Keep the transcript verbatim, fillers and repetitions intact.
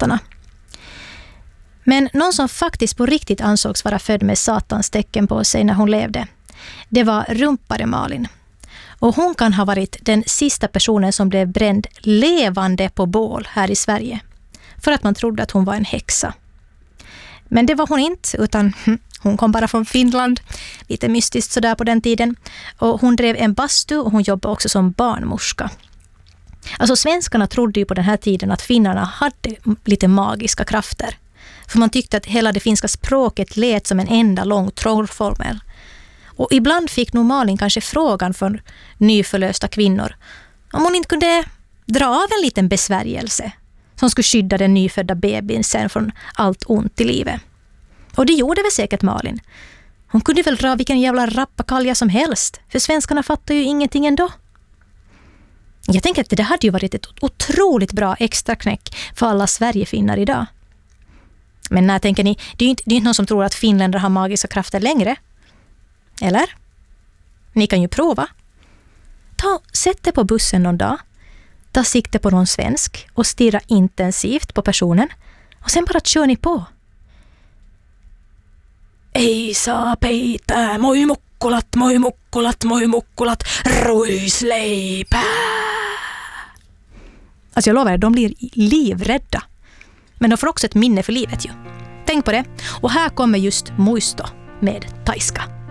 författarna. Men någon som faktiskt på riktigt ansågs vara född med satans tecken på sig när hon levde, det var rumpare Malin. Och hon kan ha varit den sista personen som blev bränd levande på bål här i Sverige. För att man trodde att hon var en häxa. Men det var hon inte, utan hon kom bara från Finland. Lite mystiskt sådär på den tiden. Och hon drev en bastu och hon jobbade också som barnmorska. Alltså svenskarna trodde ju på den här tiden att finnarna hade lite magiska krafter. För man tyckte att hela det finska språket lät som en enda lång trollformel. Och ibland fick nog Malin kanske frågan från nyförlösta kvinnor om hon inte kunde dra av en liten besvärjelse som skulle skydda den nyfödda bebisen sen från allt ont i livet. Och det gjorde väl säkert Malin. Hon kunde väl dra vilken jävla rappakalja som helst, för svenskarna fattar ju ingenting ändå. Jag tänker att det hade ju varit ett otroligt bra extra knäck för alla Sverigefinnar idag. Men när tänker ni, det är ju inte, det är inte någon som tror att finländare har magiska krafter längre. Eller? Ni kan ju prova. Ta, sätt dig på bussen någon dag. Ta sikte på någon svensk och stirra intensivt på personen. Och sen bara kör ni på. Ei saa peitä, moi mukkulat, moi mukkulat, moi mukkulat, ruisleipää. Alltså jag lovar, de blir livrädda. Men de får också ett minne för livet ju. Tänk på det. Och här kommer just muisto med taiska.